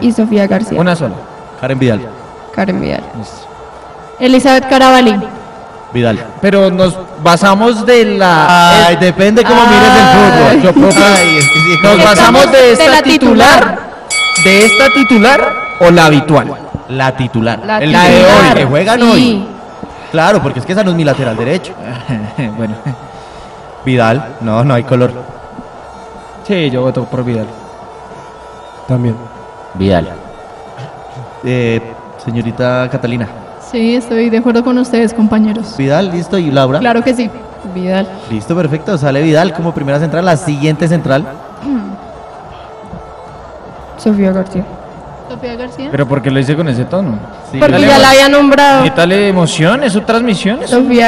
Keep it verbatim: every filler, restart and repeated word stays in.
y Sofía García. Una sola. Karen Vidal. Karen Vidal. Elizabeth Carabalí. Vidal. Pero nos basamos de la... Ay, es- depende cómo Ay. mires el fútbol. Yo propio- Ay, es que sí, Nos como- basamos de esta de la titular. ¿De esta titular o la habitual? La titular. La el titular. de hoy, que juegan Sí. hoy. Claro, porque es que esa no es mi lateral derecho. Bueno. Vidal. No, no hay color. Sí, yo voto por Vidal. También. Vidal. Eh, señorita Catalina. Sí, estoy de acuerdo con ustedes, compañeros. Vidal, listo. ¿Y Laura? Claro que sí. Vidal. Listo, perfecto. Sale Vidal como primera central. La siguiente central. Sofía García. Sofía García. Pero ¿por qué lo hice con ese tono? Sí, Porque dale, ya bueno. la había nombrado. Quítale emoción, es su transmisión. es un- Sofía